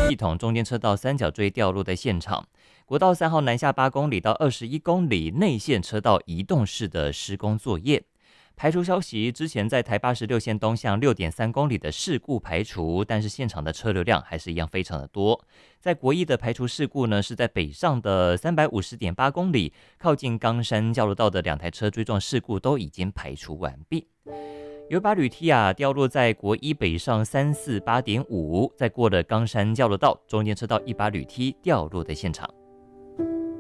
系统中间车道三角锥掉落的现场，国道3号南下8公里到21公里内线车道移动式的施工作业。排除消息，之前在台86线东向6.3公里的事故排除，但是现场的车流量还是一样非常的多。在国一的排除事故呢，是在北上的350.8公里，靠近冈山交流道的2台车追撞事故都已经排除完毕。有把铝梯掉落在国一北上348.5，在过了冈山交流道中间车道，一把铝梯掉落的现场。